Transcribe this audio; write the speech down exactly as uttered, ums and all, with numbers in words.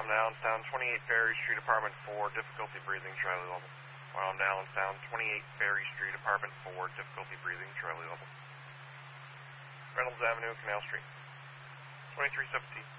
now and sound twenty-eight Ferry Street, Apartment four, difficulty breathing, Charlie level. Wound now and sound twenty-eight Ferry Street, Apartment four, difficulty breathing, Charlie level. Reynolds Avenue, Canal Street. twenty-three seventeen.